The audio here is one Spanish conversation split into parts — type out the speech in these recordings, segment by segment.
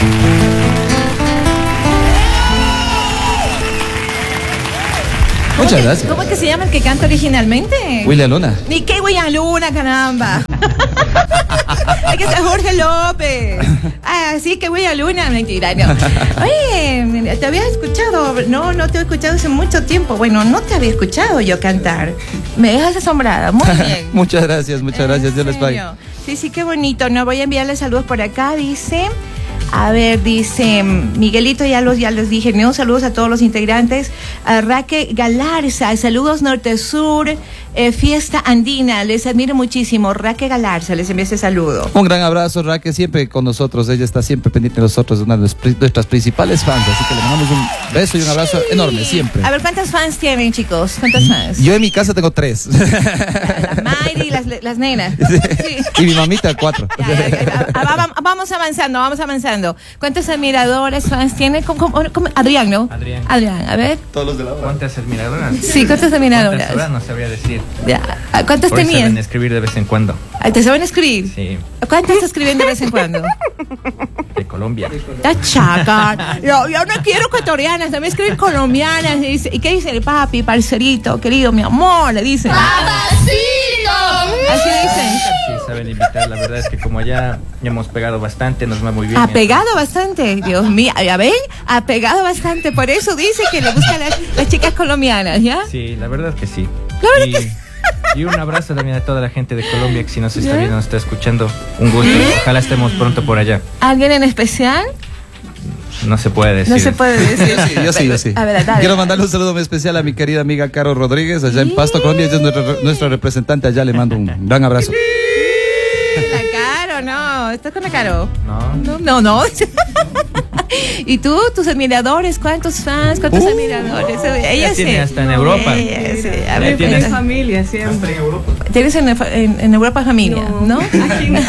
Muchas gracias. ¿Cómo es que se llama el que canta originalmente? William Luna. Ni qué William Luna, caramba. Hay que ser Jorge López. Ah, sí, que William Luna. Mentira, no. Oye, te había escuchado. No te he escuchado hace mucho tiempo. Bueno, no te había escuchado yo cantar. Me dejas asombrada. Muy bien. Muchas gracias. Dios les pague. Sí, qué bonito. No voy a enviarle saludos por acá, dice. A ver, dice Miguelito, ya les dije, ¿no? Saludos a todos los integrantes. Raque Galarza, saludos Norte-Sur, Fiesta Andina, les admiro muchísimo. Raque Galarza, les envía ese saludo. Un gran abrazo, Raque, siempre con nosotros. Ella está siempre pendiente de nosotros, es una de nuestras principales fans. Así que le mandamos un beso y un abrazo enorme, siempre. A ver, ¿cuántas fans tienen, chicos? ¿Cuántas fans? Yo en mi casa tengo 3. La Mayri y las nenas. Sí. Y mi mamita 4. Vamos avanzando. ¿Cuántos admiradores, fans tiene? Adrián, ¿no? Adrián, a ver. Todos los de la hora. ¿Cuántas admiradoras? Sí, ¿cuántas admiradoras? ¿Cuántas horas? No sabría decir. Ya. ¿Cuántas Por eso tenías? saben escribir de vez en cuando. ¿Te saben escribir? Sí. ¿Cuántas te escriben de vez en cuando? De Colombia. La chaca. Yo no quiero ecuatorianas, también escribir colombianas. ¿Y qué dice el papi, parcerito, querido, mi amor? Le dicen. ¡Papacito! Así dicen. Sí, saben invitar. La verdad es que como ya hemos pegado bastante, nos va muy bien. Ha pegado bastante, Dios mío. ¿Ya ven? Ha pegado bastante. Por eso dice que le gustan las chicas colombianas, ¿ya? Sí, la verdad que sí. La verdad que sí. Y un abrazo también a toda la gente de Colombia que si nos está viendo, nos está escuchando. Un gusto. Ojalá estemos pronto por allá. ¿Alguien en especial? No se puede decir. No se puede decir. Yo sí. A ver, dale. Quiero mandarle un saludo muy especial a mi querida amiga Caro Rodríguez, allá en Pasto, Colombia. Ella es nuestra representante allá. Le mando un gran abrazo. La Caro, no. ¿Estás con la Caro? No. ¿Y tú, tus admiradores? ¿Cuántos fans? ¿Cuántos admiradores? Ella tiene hasta en Europa. A ver, Tienes familia siempre. ¿Tienes en Europa familia? ¿No? Aquí nomás.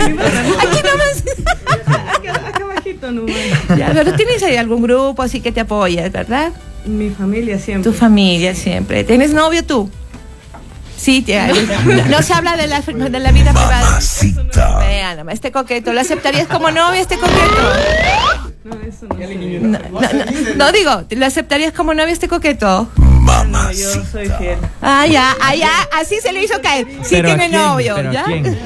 Acá bajito nomás. Ya, pero tienes ahí algún grupo así que te apoya, ¿verdad? Mi familia siempre. Tu familia siempre. ¿Tienes novio tú? Sí, no se habla de la vida privada. Vean, este coqueto, ¿lo aceptarías como novio, este coqueto? No, eso no. No digo, ¿lo aceptarías como novio, este coqueto? No, yo soy fiel. Ya, así se le hizo caer. Sí ¿Pero tiene a quién? novio, ¿Pero ¿ya? a quién?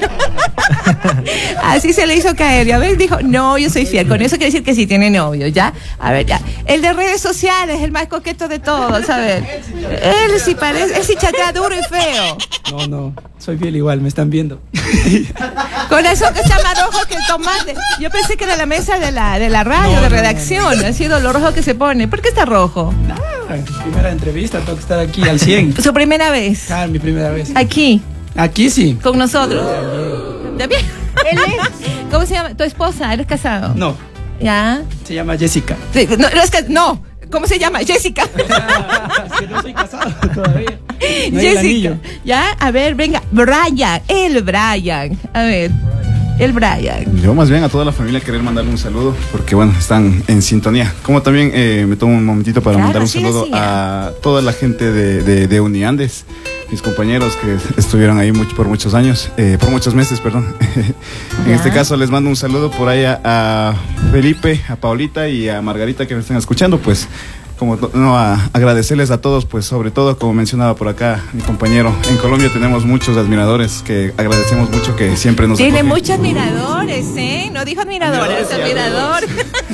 Así se le hizo caer, ¿ya ves? Dijo, no, yo soy fiel. Con eso quiere decir que sí tiene novio, ¿ya? A ver, ya. El de redes sociales, el más coqueto de todos, a ver. Él sí parece, él sí chatea duro y feo. No, soy fiel igual, me están viendo. Con eso que está más rojo que el tomate. Yo pensé que era la mesa de la radio, de redacción. Ha sido lo rojo que se pone. ¿Por qué está rojo? Primera entrevista, tengo que estar aquí al 100. ¿Su primera vez? Claro, mi primera vez. Aquí. Aquí sí. Con nosotros. ¿También? Él es. ¿Cómo se llama? ¿Tu esposa? ¿Eres casado? No. ¿Ya? Se llama Jessica. Sí, no. ¿Cómo se llama? Jessica. Que no soy casado todavía. No Jessica. ¿Ya? A ver, venga. Brian. A ver. El Brian. Yo más bien a toda la familia querer mandarle un saludo porque bueno, están en sintonía. Como también me tomo un momentito para mandar un saludo a toda la gente de Uniandes, mis compañeros que estuvieron ahí por muchos años, por muchos meses, perdón. En este caso les mando un saludo por ahí a Felipe, a Paulita y a Margarita que me están escuchando, pues agradecerles a todos, pues sobre todo como mencionaba por acá mi compañero, en Colombia tenemos muchos admiradores que agradecemos mucho que siempre nos tiene apoyen. muchos admiradores, no dijo admiradores, admirador.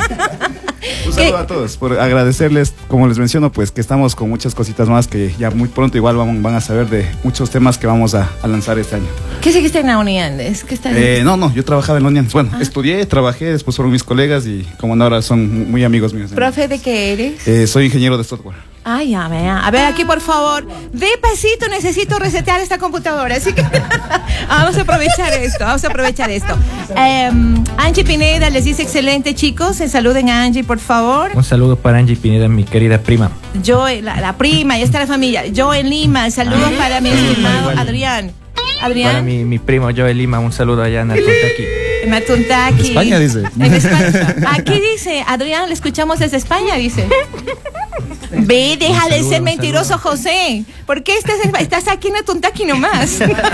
Un saludo a todos, por agradecerles, como les menciono, pues que estamos con muchas cositas más que ya muy pronto igual van a saber de muchos temas que vamos a lanzar este año. ¿Qué seguiste en la Uniandes? ¿Qué estás? No, yo trabajaba en la Uniandes. Bueno, estudié, trabajé, después fueron mis colegas y como ahora son muy amigos míos. ¿Profe de qué eres? Soy ingeniero de software. Ya vea. A ver, aquí por favor, de pasito necesito resetear esta computadora, así que vamos a aprovechar esto. Angie Pineda les dice excelente, chicos, saluden a Angie, por favor. Un saludo para Angie Pineda, mi querida prima. Yo, la prima, ya está la familia. Yo en Lima, saludos para mi estimado Adrián. Para mi primo yo en Lima, un saludo allá en Atuntaqui. En Atuntaqui. España dice. En España. Aquí dice, Adrián, le escuchamos desde España, dice. Ve, deja de saludo, ser mentiroso, José. ¿Por qué estás aquí en Atuntaqui nomás?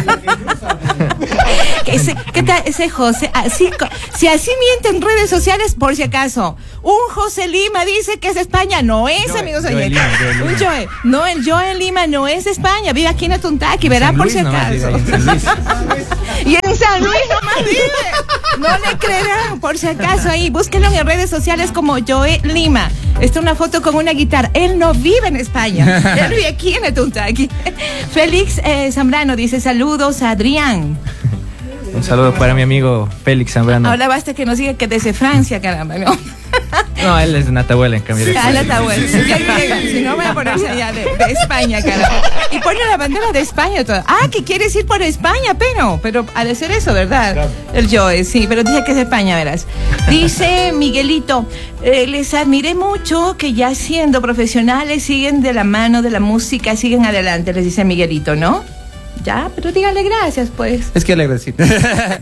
¿Qué tal ese José? Si así mienten en redes sociales, por si acaso. Un José Lima dice que es de España. No es, amigos oyentes. Un Joe. No, el Joe Lima no es de España. Vive aquí en Atuntaqui, verán por si acaso. Y en San Luis nomás vive. No le creerán, por si acaso ahí. Búsquenlo en redes sociales como Joe Lima. Está una foto con una guitarra. Él no vive en España. Él vive aquí en Atuntaqui. Félix Zambrano dice saludos a Adrián. Un saludo para mi amigo Félix Zambrano. Ahora basta que nos diga que desde Francia, caramba, ¿no? No, él es de Natahuela, en cambio. Sí, Natahuela. Si no, voy a ponerse allá de España, caramba. Y pone la bandera de España toda. Ah, que quieres ir por España, pero ha de ser eso, ¿verdad? Claro. El Joe, sí, pero dice que es de España, verás. Dice Miguelito, les admiré mucho que ya siendo profesionales siguen de la mano de la música, siguen adelante, les dice Miguelito, ¿no? Ya, pero dígale gracias, pues. Es que alegre, sí. Es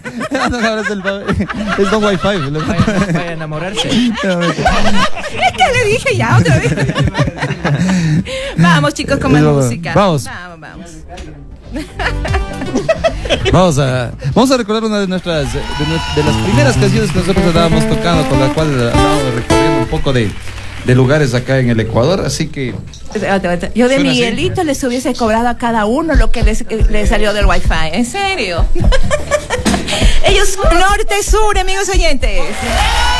don Wi-Fi. Vaya a enamorarse. Es que le dije ya otra vez. Vamos, chicos, con más música. Vamos. Vamos a recordar una de las primeras canciones que nosotros estábamos tocando, con la cual estábamos recorriendo un poco de lugares acá en el Ecuador, así que... Yo de Miguelito así les hubiese cobrado a cada uno lo que les salió del Wi-Fi, ¿en serio? Ellos son norte-sur, amigos oyentes.